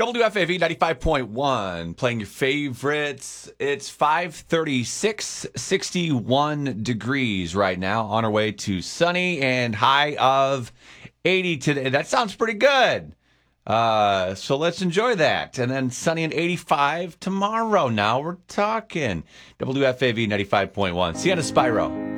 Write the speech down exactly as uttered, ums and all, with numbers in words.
W F A V ninety-five point one, playing your favorites. It's five thirty-six, sixty-one degrees right now, on our way to sunny and high of eighty today. That sounds pretty good. Uh, so let's enjoy that. And then sunny and eighty-five tomorrow. Now we're talking. W F A V ninety-five point one. Sienna Spyro.